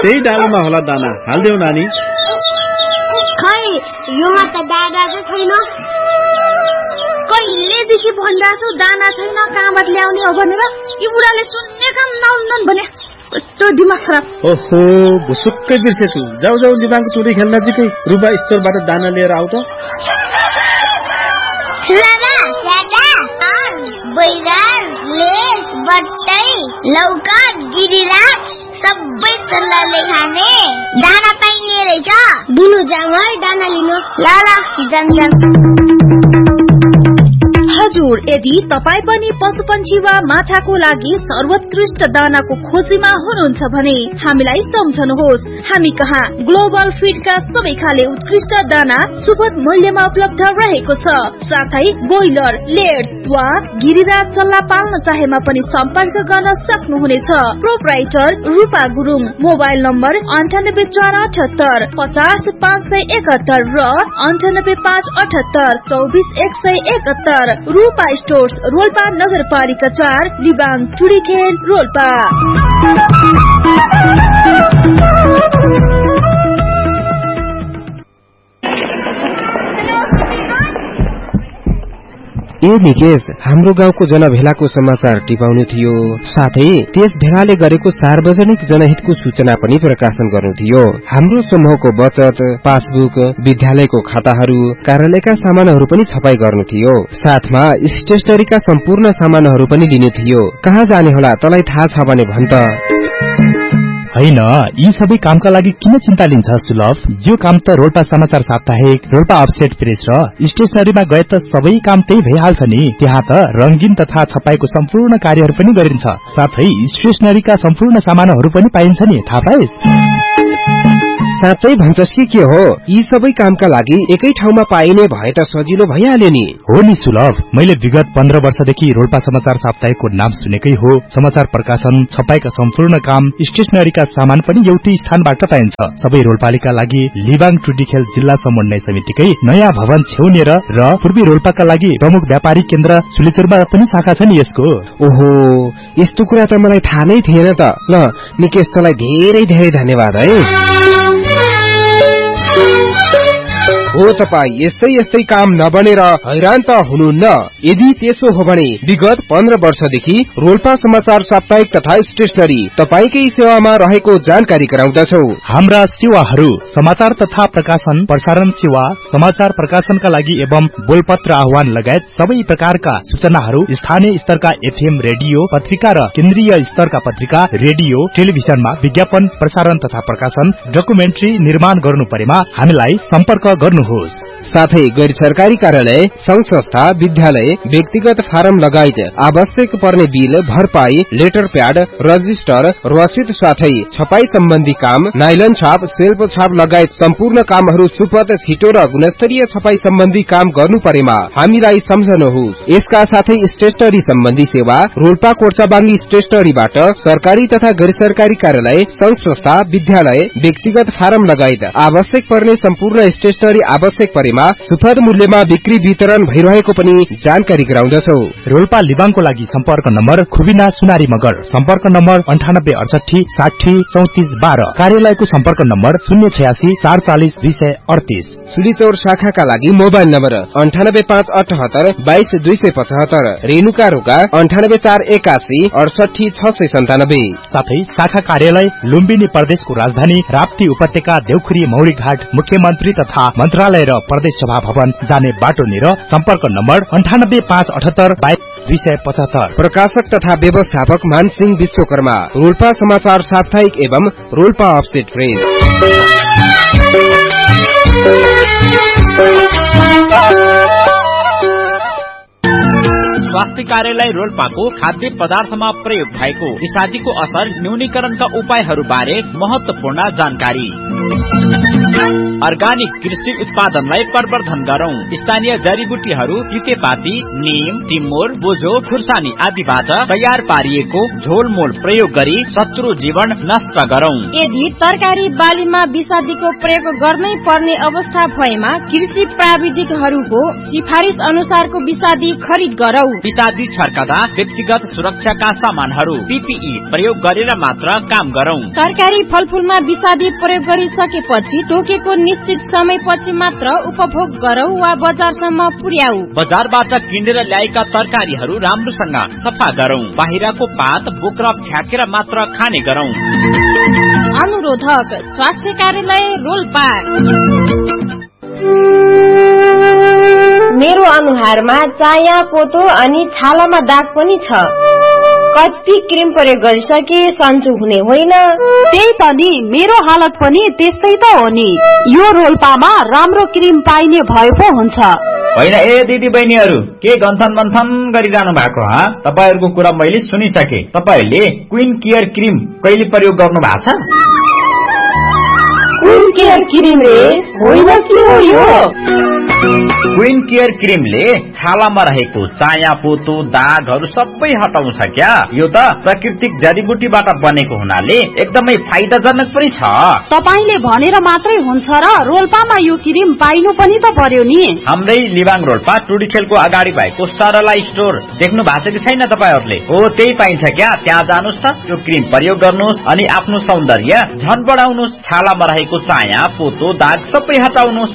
त्यही डालोमा होला दाना, हाल्देऊ नानी। खै योमा त दाना चाहिँ छैन। कहिलेदेखि भनिरहेको छु दाना छैन, कहाँबाट ल्याउने हो भनेर। यी बुढाले सुन्ने काम नहुन् भने कस्तो दिमाग खराब। ओहो, भुसुक्कै बिर्सेछु। जाऊ जाऊ लिबाङको चुरी खेल्न नजिकै रुपा स्टोरबाट दाना लिएर आऊ त। बैरार, लेस, बट्टै, लौका, गिरिराज सबै चल्लाले खाने दाना पाइने रहेछ। दिनु जाम है दाना लिनु। ल जाम। हजुर, यदि तपाई पनि पशुपन्छी वा माछाको लागि सर्वोत्कृष्ट दानाको खोजीमा हुनुहुन्छ भने हामीलाई सम्झनुहोस्। हामी कहाँ ग्लोबल फीडका सबै खाले उत्कृष्ट दाना सुपथ मूल्यमा उपलब्ध रहेको छ। साथै बोइलर, लेयर्स वा गिरिराज चल्ला पाल्न चाहेमा पनि सम्पर्क गर्न सक्नुहुनेछ। प्रोप्राइटर रूपा गुरुङ, मोबाइल नम्बर 9848 50 571 र 9858 24 171। रूपा स्टोर्स, रोल्पा नगरपालिका 4, लिबाङ टुडीखेल रोल्पा। ए निकेश, हाम्रो गाउँको जनभेलाको समाचार टिपाउनु थियो, साथै त्यस भेलाले गरेको सार्वजनिक जनहितको सूचना पनि प्रकाशन गर्नु थियो। हाम्रो समूहको बचत, पासबुक, विद्यालयको खाताहरू, कार्यालयका सामानहरू पनि छपाई गर्नु थियो। साथमा स्टेशनरीका सम्पूर्ण सामानहरू पनि लिनु थियो। कहाँ जाने होला, तँलाई थाहा छ भने भन त। हैन, यी सबै कामका लागि किन चिन्ता लिन्छ सुलभ? यो काम त रोल्पा समाचार साप्ताहिक, रोल्पा अपसेट प्रेस र स्टेशनरीमा गए त सबै काम त्यही भइहाल्छ नि। त्यहाँ त रंगीन तथा छपाईको सम्पूर्ण कार्यहरू पनि गरिन्छ। साथै स्टेशनरीका सम्पूर्ण सामानहरू पनि पाइन्छ नि, थाहा पाइस्? साँच्चै भन्छस् कि के हो? यी सबै कामका लागि एकै ठाउँमा पाइने भए त सजिलो भइहाल्यो नि। हो नि सुलभ, मैले विगत 15 वर्षदेखि रोल्पा समाचार साप्ताहिकको नाम सुनेकै हो। समाचार प्रकाशन, छपाईका सम्पूर्ण काम, स्टेशनरीका सामान पनि एउटै स्थानबाट पाइन्छ। सबै रोल्पालीका लागि लिबाङ टुडीखेल जिल्ला समन्वय समितिकै नयाँ भवन छेउनेर र पूर्वी रोल्पाका लागि प्रमुख व्यापारी केन्द्र सुलिचुरमा पनि शाखा छ नि यसको। ओहो, यस्तो कुरा त मलाई थाहा नै थिएन त। ल निकेश, तँलाई धेरै धेरै धन्यवाद है। हो, तपाई यस्तै यस्तै काम नबनेर हैरान त हुनुहुन्न। यदि त्यसो हो भने विगत 15 वर्षदेखि रोल्पा समाचार साप्ताहिक तथा स्टेशनरी तपाईकै सेवामा रहेको जानकारी गराउँदछौ। हाम्रा सेवाहरू समाचार तथा प्रकाशन, प्रसारण सेवा, समाचार प्रकाशनका लागि एवं बोलपत्र आह्वान लगायत सबै प्रकारका सूचनाहरू स्थानीय स्तरका एफएम रेडियो पत्रिका र केन्द्रीय स्तरका पत्रिका, रेडियो, टेलिभिजनमा विज्ञापन प्रसारण तथा प्रकाशन, डकुमेन्ट्री निर्माण गर्नु परेमा हामीलाई सम्पर्क गर्नु। साथै गैर सरकारी कार्यालय, संघ संस्था, विद्यालय, व्यक्तिगत फारम लगायत आवश्यक पर्ने बिल, भरपाई, लेटर प्याड, रजिस्टर, रसिद साथै छपाई सम्बन्धी काम, नाइलन छाप, सेल्फ छाप लगायत सम्पूर्ण कामहरू सुपथ, छिटो र गुणस्तरीय छपाई सम्बन्धी काम गर्नु परेमा हामीलाई सम्झनुहोस्। यसका साथै स्टेशनरी सम्बन्धी सेवा रोल्पा कोर्चाबाङ्गी स्टेशनरीबाट सरकारी तथा गैर सरकारी कार्यालय, संघ संस्था, विद्यालय, व्यक्तिगत फारम लगायत आवश्यक पर्ने सम्पूर्ण स्टेशनरी आवश्यक परेमा सुपथ मूल्यमा बिक्री वितरण भइरहेको पनि जानकारी गराउँदछौ। रोल्पा लिबाङको लागि सम्पर्क नम्बर खुबिना सुनारी मगर, सम्पर्क नम्बर 9868 60 34 12, कार्यालयको सम्पर्क नम्बर 086 440 238। सुलीचौर शाखाका लागि मोबाइल नम्बर 98578 22 275, रेणुका रोका 98481 68 697। साथै शाखा कार्यालय लुम्बिनी प्रदेशको राजधानी राप्ती उपत्यका देउखुरी मौरी घाट, मुख्यमन्त्री तथा मन्त्रालय र प्रदेश सभा भवन जाने बाटो निर सम्पर्क नम्बर 98578 22 275। प्रकाशक तथा व्यवस्थापक मानसिंह विश्वकर्मा, रोल्पा समाचार साप्ताहिक एवं रोल्पा अपसेट प्रेस। स्वास्थ्य कार्यालय रोल्पाको खाद्य पदार्थमा प्रयोग भएको विषादीको असर न्यूनीकरणका उपायहरू बारे महत्वपूर्ण जानकारी। अर्गानिक कृषि उत्पादनलाई प्रवर्धन गरौं। स्थानीय जडीबुटीहरू, तितेपाती, नीम, टिमुर, बोझो, खुर्सानी आदिबाट तयार पारिएको झोलमोल प्रयोग गरी शत्रु जीवन नष्ट गरौं। यदि तरकारी बालीमा विषादीको प्रयोग गर्नै पर्ने अवस्था भएमा कृषि प्राविधिकहरूको सिफारिस अनुसारको विषादी खरिद गरौं। विषादी छर्कदा व्यक्तिगत सुरक्षाका सामानहरू PPE प्रयोग गरेर मात्र काम गरौं। तरकारी फलफूलमा विषादी प्रयोग गरिसकेपछि तोकेको निश्चित समयपछि मात्र उपभोग गरौं वा बजारसम्म पुर्याऊ। बजारबाट किनेर ल्याएका तरकारीहरू राम्रोसँग सफा गरौं। बाहिरको पात बोक्रा फ्याँकेर मात्र खाने गरौं। अनुरोधक स्वास्थ्य कार्यालय रोल्पा। मेरो अनुहारमा चाया पोतो अनि छालामा दाग पनि छ। कति क्रिम प्रयोग गरिसके सन्चो हुने होइन। त्यही त नि मेरो हालत पनि त्यस्तै त हो नि। यो रोल्पामा राम्रो क्रिम पाइने भए पो हुन्छ। होइन ए दिदी बहिनीहरू, के गन्थन मन्थन गरिरहनु भएको ह? तपाईहरुको कुरा मैले सुनिसके। तपाईहरुले क्वीन केयर क्रिम कहिले प्रयोग गर्नु भएको छ? क्वीन केयर क्रिम रे होइन के हो यो? क्वीन केयर क्रिमले छालामा रहेको चाया पोतो दागहरू सबै हटाउँछ क्या। यो त प्राकृतिक जडीबुटीबाट बनेको हुनाले एकदमै फाइदाजनक पनि छ। तपाईले भनेर मात्रै हुन्छ र? रोल्पामा यो क्रिम पाइनु पनि त पर्यो नि। हाम्रै लिबाङ रोल्पा टुडीखेलको अगाडि भएको सरला स्टोर देख्नु भएको छ कि छैन तपाईहरुले? हो त्यही पाइन्छ क्या। त्यहाँ जानुस् त, यो क्रिम प्रयोग गर्नुस् अनि आफ्नो सौन्दर्य झन बढाउनुस्। छालामा रहेको चाया पोतो दाग सबै हटाउनुस्।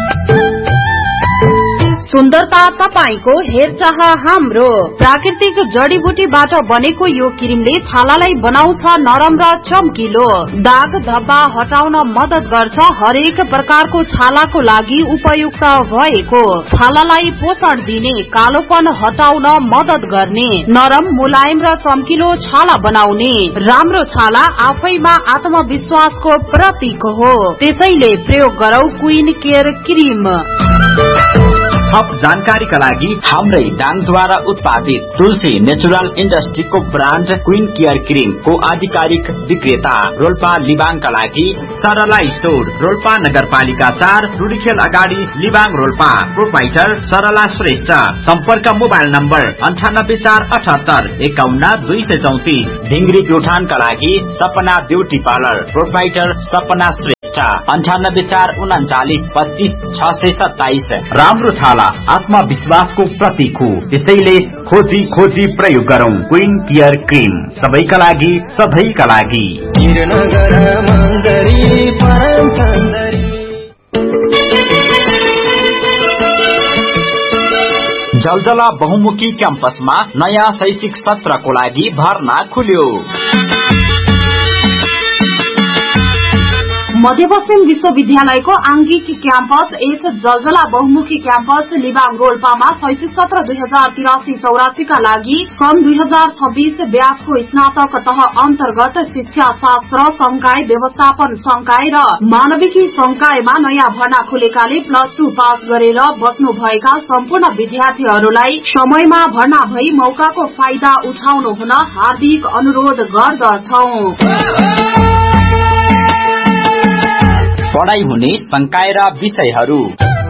सुन्दरता तपाईको, हेरचाह हाम्रो। प्राकृतिक जडीबुटीबाट बनेको यो क्रिमले छालालाई बनाउँछ नरम र चम्किलो। दाग धब्बा हटाउन मद्दत गर्छ। हरेक प्रकारको छालाको लागि उपयुक्त भएको, छालालाई पोषण दिने, कालोपन हटाउन मद्दत गर्ने, नरम मुलायम र चम्किलो छाला बनाउने। राम्रो छाला आफैमा आत्मविश्वासको प्रतीक हो। त्यसैले प्रयोग गरौ क्वीन केयर क्रिम। थप जानकारीका लागि हाम्रै दाङद्वारा उत्पादित तुलसी natural इन्डस्ट्रीको brand queen care cream को आधिकारिक विक्रेता रोल्पा लिबाङका लागि सरला स्टोर, रोल्पा नगरपालिका 4, टुडीखेल अगाडि लिबाङ रोल्पा। प्रोपाइटर सरला श्रेष्ठ। सम्पर्क मोबाइल नम्बर 9848 51 234। ढिंगरी प्युठानका लागि सपना ब्युटी पार्लर, प्रोपाइटर सपना श्रेष्ठ। 98 439 25 627। राम्रो छाला आत्मविश्वासको प्रतीक हो। त्यसैले खोजी खोजी प्रयोग गरौं क्वीन केयर क्रिम। सबैका लागि, सधैँका लागि। जलजला बहुमुखी क्याम्पसमा नयाँ शैक्षिक सत्रको लागि भर्ना खुल्यो। मध्यपश्चिम विश्वविद्यालयको आंगिक क्याम्पस एच जलजला बहुमुखी क्याम्पस लिबाङ रोल्पामा शैक्षिक सत्र 2083-84 का लागि सन् 2026 ब्याचको स्नातक तह अन्तर्गत शिक्षा शास्त्र संकाय, व्यवस्थापन संकाय र मानविकी संकायमा नयाँ भर्ना खुलेकाले +2 पास गरेर बस्नु भएका सम्पूर्ण विद्यार्थीहरूलाई समयमा भर्ना भई मौकाको फाइदा उठाउनु हुन हार्दिक अनुरोध गर्दछौं। पढाइ हुने संकाय र विषयहरू: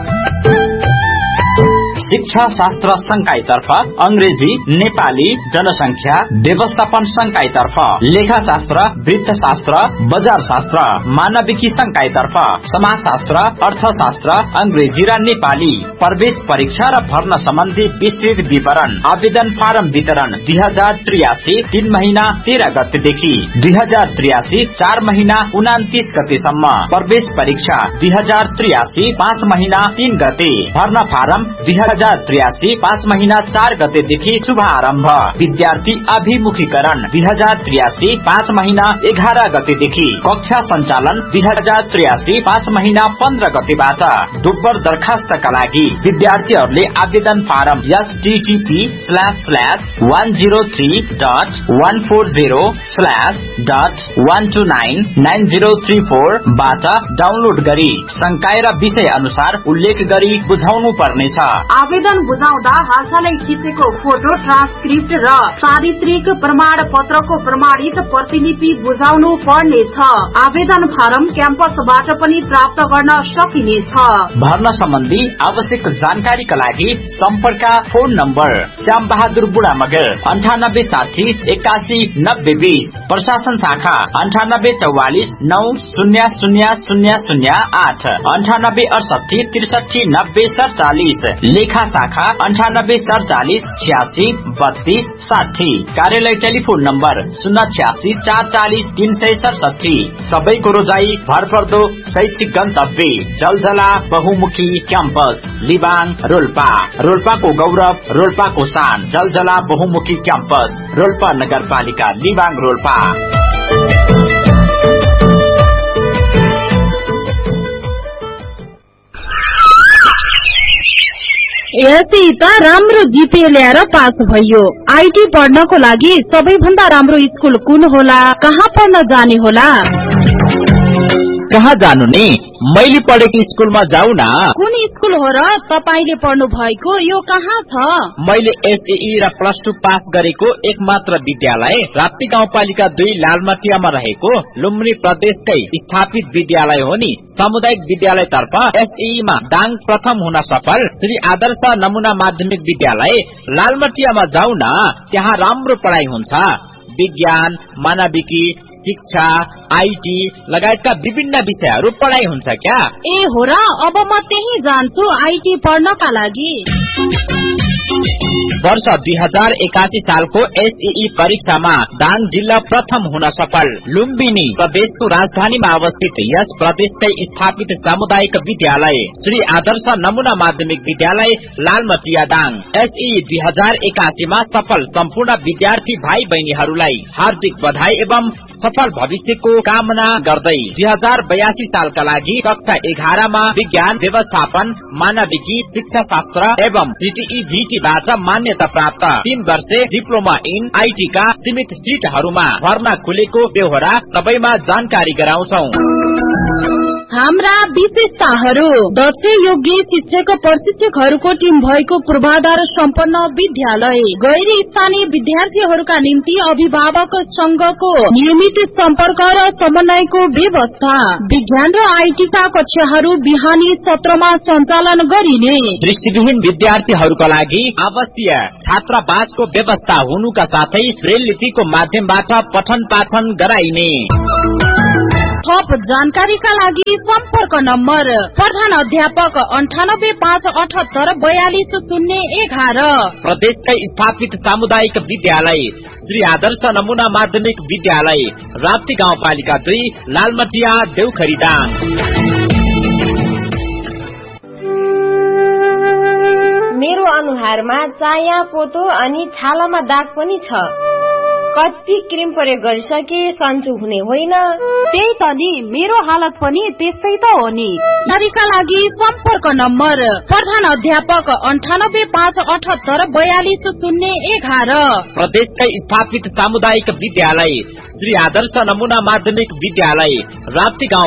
शिक्षा शास्त्र संकायतर्फ अंग्रेजी, नेपाली, जनसंख्या, व्यवस्थापन संकायतर्फ लेखाशास्त्र, वृत्तशास्त्र, बजार शास्त्र, मानविकी संकायतर्फ समाजशास्त्र, अर्थशास्त्र, अंग्रेजी र नेपाली। प्रवेश परीक्षा र भर्ना सम्बन्धी विस्तृत विवरण। आवेदन फारम वितरण 2083 3 महिना 13 गतेदेखि 2083 4 महिना 29 गतेसम्म। प्रवेश परीक्षा 2083 5 महिना 3 गते। भर्ना फारम 2083 5 महिना 4 गतेदेखि शुभारम्भ। विद्यार्थी अभिमुखीकरण 2083 5 महिना 11 गतेदेखि। कक्षा सञ्चालन 2083 5 महिना 15 गतेबाट। दोब्बर दरखास्तका लागि विद्यार्थीहरूले आवेदन फारम http://103.140/1299034 बाट डाउनलोड गरी संकाय र विषय अनुसार उल्लेख गरी बुझाउनु पर्नेछ। आवेदन बुझाउँदा हालसालै खिचेको फोटो, ट्रान्सक्रिप्ट र चारित्रिक प्रमाण पत्रको प्रमाणित प्रतिलिपि बुझाउनु पर्नेछ। आवेदन फारम क्याम्पसबाट पनि प्राप्त गर्न सकिनेछ। भर्ना सम्बन्धी आवश्यक जानकारीका लागि सम्पर्क फोन नम्बर श्याम बहादुर बुढा मगर 9860 81 90 20। प्रशासन शाखा 9844 9000008 9868 63 90 47। लेखा गोर्खा शाखा 9847863260। कार्यालय टेलिफोन नम्बर 086440367। सबैको रोजाई भरपर्दो शैक्षिक गन्तव्य जलजला बहुमुखी क्याम्पस लिबाङ रोल्पा। रोल्पाको गौरव, रोल्पाको शान, जलजला बहुमुखी क्याम्पस रोल्पा नगरपालिका लिबाङ रोल्पा। यति त राम्रो जिपे ल्याएर पास भयो। आईटी पढ्नको लागि सबैभन्दा राम्रो स्कुल कुन होला? कहाँ पढ्न जाने होला? कहाँ जानु नि? मैले पढेको स्कुलमा जाऊ न। कुन स्कुल हो र तपाईले पढ्नु भएको? यो कहाँ छ? मैले एसएई र +2 पास गरेको एकमात्र विद्यालय राप्ती गाउँपालिका 2 लालमटियामा रहेको लुम्बिनी प्रदेशकै स्थापित विद्यालय हो नि। सामुदायिक विद्यालय तर्फ एसएई मा दाङ प्रथम हुन सफल श्री आदर्श नमुना माध्यमिक विद्यालय लालमटियामा जाऊ न। त्यहाँ राम्रो पढाइ हुन्छ। विज्ञान, मानविकी, शिक्षा, आईटी लगायतका विभिन्न विषयहरू पढाइ हुन्छ क्या। ए हो र, अब म त्यही जान्छु आईटी पढ्नका लागि। वर्ष 2081 सालको एसएई परीक्षामा दाङ जिल्ला प्रथम हुन सफल लुम्बिनी प्रदेशको राजधानीमा अवस्थित यस प्रदेशकै स्थापित सामुदायिक विद्यालय श्री आदर्श नमुना माध्यमिक विद्यालय लालमटिया दाङ एसएई 2081 मा सफल सम्पूर्ण विद्यार्थी भाइ बहिनीहरूलाई हार्दिक बधाई एवं सफल भविष्यको कामना गर्दै 2082 सालका लागि कक्षा 11 मा विज्ञान, व्यवस्थापन, मानविकी, शिक्षा शास्त्र एवं सीटीईभीटीबाट मान्यता प्राप्त 3 वर्षे डिप्लोमा इन आईटी का सीमित सीटहरूमा भर्ना खुलेको बेहोरा सबैमा जानकारी गराउँछौ। हाम्रा विशेषताहरू: दक्ष योग्य शिक्षक प्रशिक्षकहरूको टिम भएको पूर्वाधार सम्पन्न विद्यालय, गैर स्थानीय विद्यार्थीहरूका निम्ति अभिभावक संघको नियमित सम्पर्क र समन्वयको व्यवस्था, विज्ञान र आईटी का कक्षाहरू बिहानी सत्रमा सञ्चालन गरिने, दृष्टिविहीन विद्यार्थीहरूका लागि आवश्यक छात्रावासको व्यवस्था हुनुका साथै ब्रेल लिपिको माध्यमबाट पठन पाठन गराइने। थप जानकारीका लागि सम्पर्क नम्बर प्रधान अध्यापक 9858842011। प्रदेशकै स्थापित सामुदायिक विद्यालय श्री आदर्श नमुना माध्यमिक विद्यालय राप्ती गाउँपालिका 2 लालमटिया देउखरी दाङ। मेरो अनुहारमा चाया पोतो अनि छालामा दाग पनि छ। कति क्रिम प्रयोग गरिसके सन्चो हुने होइन। त्यही त नि, मेरो हालत पनि त्यस्तै त हो नि। जानकारीका लागि सम्पर्क नम्बर प्रधान अध्यापक 9858842011। प्रदेशकै स्थापित सामुदायिक विद्यालय श्री आदर्श नमुना माध्यमिक विद्यालय राप्ती गाउँ